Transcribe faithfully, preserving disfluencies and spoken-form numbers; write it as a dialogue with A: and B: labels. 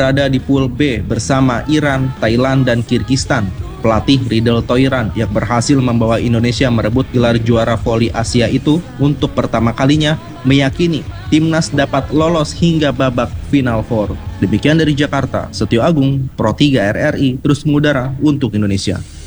A: berada di pool B bersama Iran, Thailand, dan Kirgistan. Pelatih Riedel Toiran yang berhasil membawa Indonesia merebut gelar juara voli Asia itu untuk pertama kalinya meyakini timnas dapat lolos hingga babak final four. Demikian dari Jakarta, Setio Agung, Pro tiga R R I, terus mengudara untuk Indonesia.